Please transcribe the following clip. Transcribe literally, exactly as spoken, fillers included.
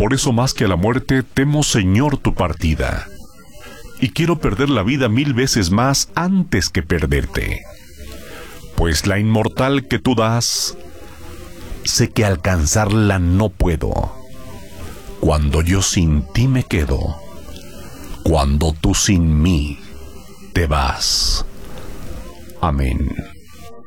Por eso más que a la muerte temo, Señor, tu partida, y quiero perder la vida mil veces más antes que perderte. Pues la inmortal que tú das, sé que alcanzarla no puedo. Cuando yo sin ti me quedo, cuando tú sin mí te vas. Amén.